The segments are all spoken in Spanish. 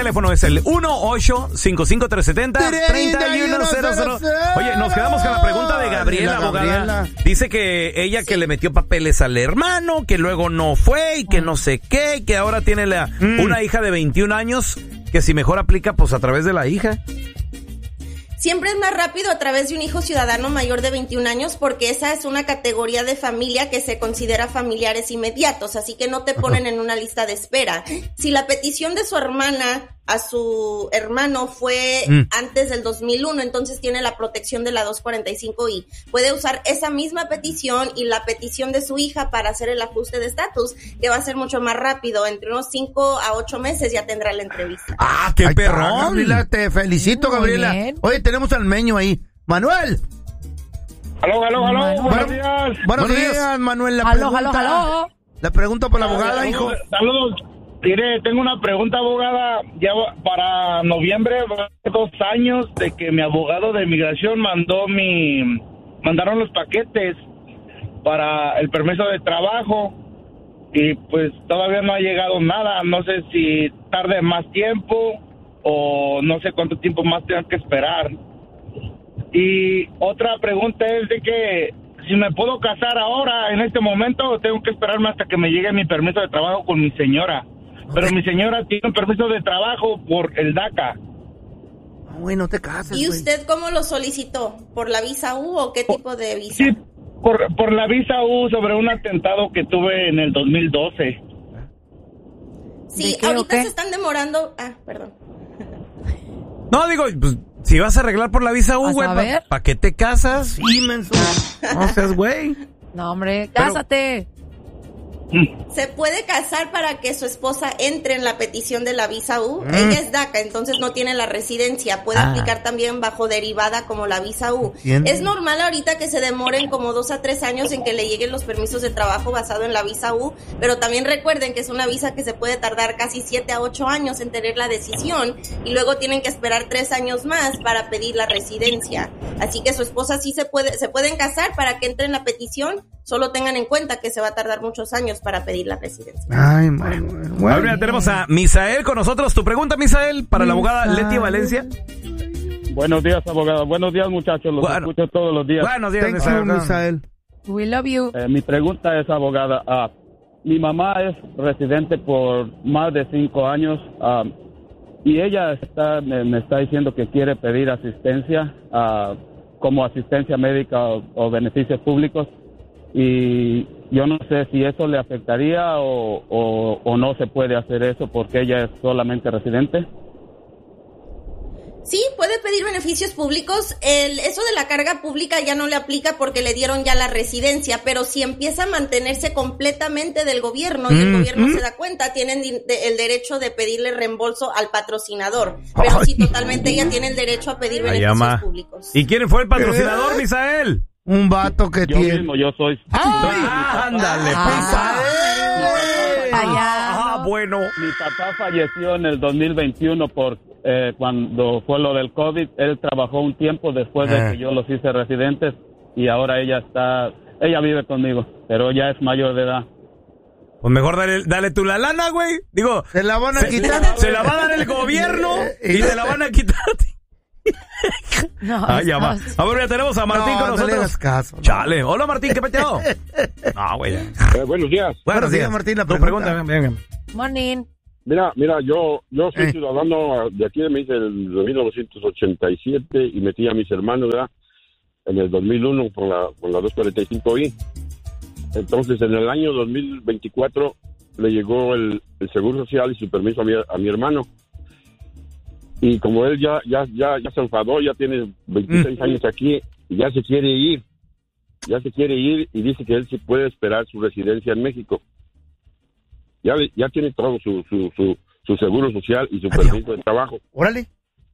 teléfono es el 1-855-370-3100. Oye, nos quedamos con la pregunta de Gabriela, abogada. Dice que ella que le metió papeles al hermano, que luego no fue y que no sé qué, y que ahora tiene una hija de 21 años, que si mejor aplica pues a través de la hija. Siempre es más rápido a través de un hijo ciudadano mayor de 21 años porque esa es una categoría de familia que se considera familiares inmediatos, así que no te ponen en una lista de espera. Si la petición de su hermana a su hermano fue antes del 2001, entonces tiene la protección de la 245I. Puede usar esa misma petición y la petición de su hija para hacer el ajuste de estatus, que va a ser mucho más rápido. Entre unos 5 a 8 meses ya tendrá la entrevista. ¡Ah, qué perrón! Gabriela, te felicito, Gabriela. Oye, tenemos al meño ahí. ¡Manuel! Aló. Buenos días. Buenos días, Manuel. Aló. La pregunta para la abogada, hijo. Saludos. Mire, tengo una pregunta, abogada. Ya para noviembre, 2 años de que mi abogado de inmigración mandaron los paquetes para el permiso de trabajo y pues todavía no ha llegado nada. No sé si tarde más tiempo o no sé cuánto tiempo más tengo que esperar. Y otra pregunta es de que si me puedo casar ahora, en este momento, o tengo que esperarme hasta que me llegue mi permiso de trabajo con mi señora. Pero mi señora tiene un permiso de trabajo por el DACA. Güey, no te cases. ¿Y usted cómo lo solicitó? ¿Por la visa U o qué tipo de visa? Sí, por la visa U sobre un atentado que tuve en el 2012. Sí, ahorita se están demorando. Perdón. No, digo, pues, si vas a arreglar por la visa U, güey, ¿para qué te casas? Inmenso. No seas güey. No, hombre, cásate. Se puede casar para que su esposa entre en la petición de la visa U. Ella es DACA, entonces no tiene la residencia. Puede aplicar también bajo derivada como la visa U. Es normal ahorita que se demoren como 2 a 3 años en que le lleguen los permisos de trabajo basado en la visa U, pero también recuerden que es una visa que se puede tardar casi 7 a 8 años en tener la decisión y luego tienen que esperar 3 años más para pedir la residencia. Así que su esposa sí se pueden casar para que entre en la petición. Solo tengan en cuenta que se va a tardar muchos años para pedir la residencia. Ay, Manuel. Ahora tenemos a Misael con nosotros. Tu pregunta, Misael, para la abogada Leti Valencia. Buenos días, abogada. Buenos días, muchachos. Los escucho todos los días. Buenos días, Misael. We love you. Mi pregunta es, abogada, mi mamá es residente por más de 5 años y ella me está diciendo que quiere pedir asistencia como asistencia médica o beneficios públicos. Y yo no sé si eso le afectaría o no se puede hacer eso porque ella es solamente residente. Sí, puede pedir beneficios públicos. Eso de la carga pública ya no le aplica porque le dieron ya la residencia, pero si empieza a mantenerse completamente del gobierno y el gobierno se da cuenta, tienen el derecho de pedirle reembolso al patrocinador. Pero sí, totalmente ella tiene el derecho a pedir beneficios públicos. ¿Y quién fue el patrocinador, Misael? Un vato que yo tiene. Mismo, yo soy. Ándale, bueno. Mi papá falleció en el 2021 cuando fue lo del COVID. Él trabajó un tiempo después de que yo los hice residentes y ahora ella vive conmigo, pero ya es mayor de edad. Pues mejor dale tú la lana, güey. Digo, se la van a quitar. Se la va a dar el gobierno y te la van a quitar a ti. Ya va. A ver, ya tenemos a Martín con nosotros. No le hagas caso. Chale. Hola, Martín, ¿qué peteado? No, güey. Buenos días. Buenos días, Martín. La pregunta. Venga. Morning. Mira, yo soy ciudadano de aquí, me hice en 1987 y metí a mis hermanos, ¿verdad? En el 2001 con la 245I. Entonces, en el año 2024 le llegó el Seguro Social y su permiso a mi hermano. Y como él ya se enfadó, ya tiene 26 años aquí, y ya se quiere ir y dice que él sí puede esperar su residencia en México. Ya tiene todo su seguro social y su permiso de trabajo. Órale.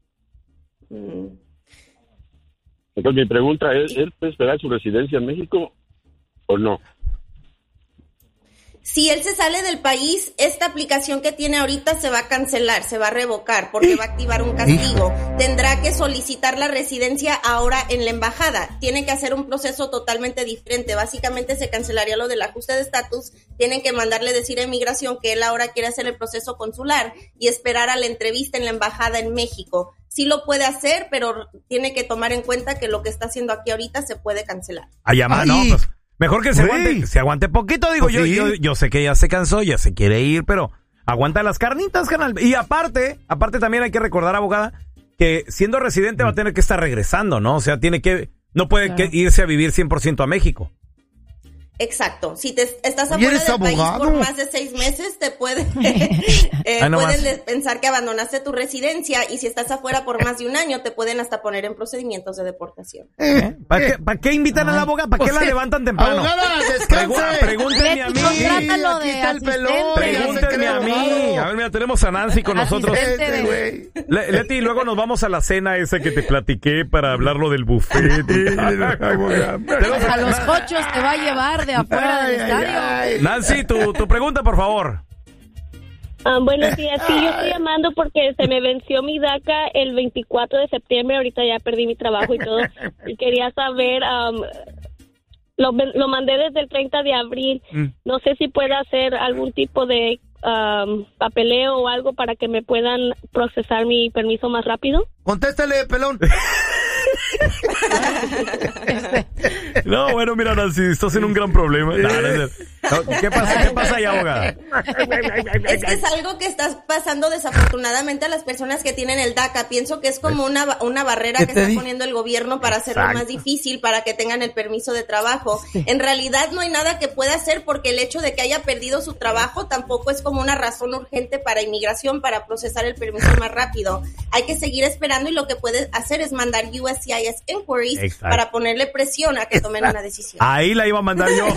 Entonces mi pregunta es, ¿él puede esperar su residencia en México o no? Si él se sale del país, esta aplicación que tiene ahorita se va a cancelar, se va a revocar porque va a activar un castigo. Tendrá que solicitar la residencia ahora en la embajada. Tiene que hacer un proceso totalmente diferente. Básicamente se cancelaría lo del ajuste de estatus. Tienen que mandarle decir a inmigración que él ahora quiere hacer el proceso consular y esperar a la entrevista en la embajada en México. Sí lo puede hacer, pero tiene que tomar en cuenta que lo que está haciendo aquí ahorita se puede cancelar. No, pues mejor que se aguante poquito, digo, pues yo sé que ya se cansó, ya se quiere ir, pero aguanta las carnitas, canal. Y aparte también hay que recordar, abogada, que siendo residente va a tener que estar regresando, ¿no? O sea, no puede irse a vivir 100% a México. Exacto. Si estás afuera del país por más de 6 meses, te pueden pensar que abandonaste tu residencia, y si estás afuera por más de un año, te pueden hasta poner en procedimientos de deportación. ¿Para qué invitan a la abogada? ¿Para qué la levantan temprano? Abogada, descanse. Pregúntenme a mí. Contrátalo de Pregúntenme a mí. A ver, mira, tenemos a Nancy con nosotros. Leti, y luego nos vamos a la cena esa que te platiqué para hablar lo del buffet. A los cochos te va a llevar de afuera del estadio. Nancy, tu pregunta, por favor. Buenos días, sí, yo estoy llamando porque se me venció mi DACA el 24 de septiembre, ahorita ya perdí mi trabajo y todo, y quería saber, lo mandé desde el 30 de abril, no sé si puede hacer algún tipo de papeleo o algo para que me puedan procesar mi permiso más rápido. Contéstale, pelón. No, bueno, mira, Nancy, estás en un gran problema. ¿Qué pasa ahí, abogada? Es que es algo que está pasando desafortunadamente a las personas que tienen el DACA. Pienso que es como una barrera que está poniendo el gobierno para hacerlo más difícil, para que tengan el permiso de trabajo. En realidad no hay nada que pueda hacer, porque el hecho de que haya perdido su trabajo tampoco es como una razón urgente para inmigración para procesar el permiso más rápido. Hay que seguir esperando, y lo que puedes hacer es mandar USCIS inquiries para ponerle presión a que tomen una decisión. Ahí la iba a mandar yo.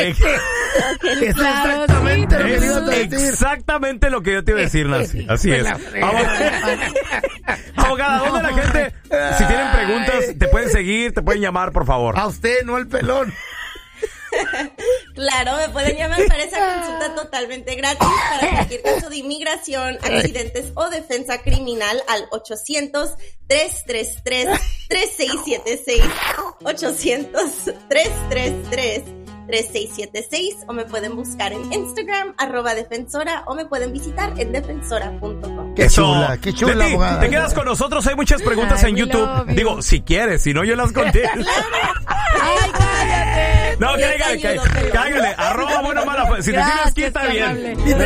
Exactamente lo que yo te iba a decir, Nancy. Así es. Abogada, ¿dónde la gente, si tienen preguntas, te pueden seguir, te pueden llamar, por favor? A usted, no al pelón. Claro, me pueden llamar para esa consulta totalmente gratis para cualquier caso de inmigración, accidentes o defensa criminal al 800-333-3676, 800-333-3676, o me pueden buscar en Instagram, @defensora, o me pueden visitar en defensora.com. Qué chula, abogada. Te quedas con nosotros, hay muchas preguntas en YouTube. Digo, si quieres, si no yo las contesto. ¡Ay, cállate! No, cállale. @bueno, mala. Si te tienes que está bien.